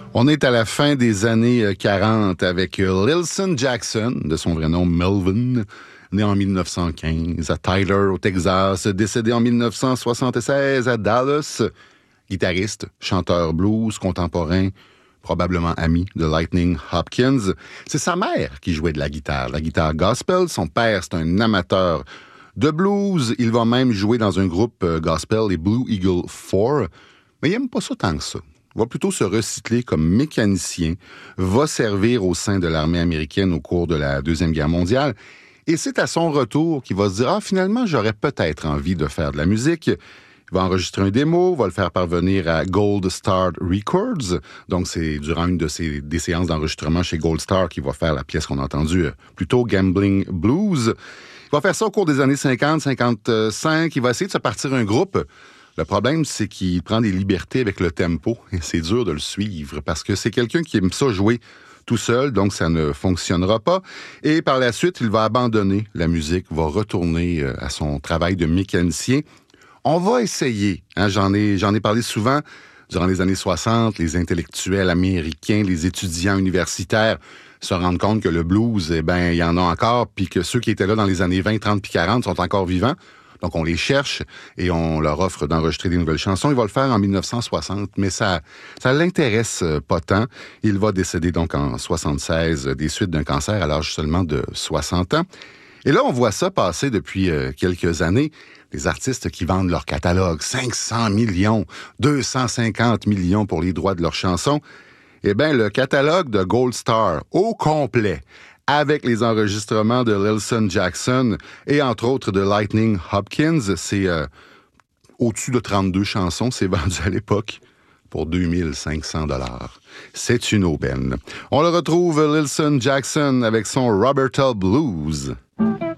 On est à la fin des années 40 avec Lilson Jackson, de son vrai nom Melvin, né en 1915 à Tyler, au Texas, décédé en 1976 à Dallas, guitariste, chanteur blues contemporain, probablement ami de Lightning Hopkins. C'est sa mère qui jouait de la guitare gospel. Son père, c'est un amateur de blues. Il va même jouer dans un groupe gospel, les Blue Eagle 4, mais il n'aime pas ça tant que ça. Il va plutôt se recycler comme mécanicien, va servir au sein de l'armée américaine au cours de la Deuxième Guerre mondiale. Et c'est à son retour qu'il va se dire « Ah, finalement, j'aurais peut-être envie de faire de la musique. » Il va enregistrer un démo, va le faire parvenir à Gold Star Records. Donc, c'est durant une des séances d'enregistrement chez Gold Star qu'il va faire la pièce qu'on a entendue plus tôt, Gambling Blues. Il va faire ça au cours des années 50, 55. Il va essayer de se partir un groupe. Le problème, c'est qu'il prend des libertés avec le tempo et c'est dur de le suivre parce que c'est quelqu'un qui aime ça jouer tout seul, donc ça ne fonctionnera pas. Et par la suite, il va abandonner la musique, va retourner à son travail de mécanicien. On va essayer, j'en ai parlé souvent, durant les années 60, les intellectuels américains, les étudiants universitaires se rendent compte que le blues, il y en a encore, puis que ceux qui étaient là dans les années 20, 30 puis 40 sont encore vivants. Donc, on les cherche et on leur offre d'enregistrer des nouvelles chansons. Il va le faire en 1960, mais ça l'intéresse pas tant. Il va décéder donc en 76 des suites d'un cancer à l'âge seulement de 60 ans. Et là, on voit ça passer depuis quelques années. Les artistes qui vendent leur catalogue, 500 millions, 250 millions pour les droits de leurs chansons. Eh bien, le catalogue de Gold Star, au complet, avec les enregistrements de Lilson Jackson et entre autres de Lightning Hopkins, c'est au-dessus de 32 chansons, c'est vendu à l'époque pour 2500 $. C'est une aubaine. On le retrouve, Lilson Jackson, avec son Roberta Blues.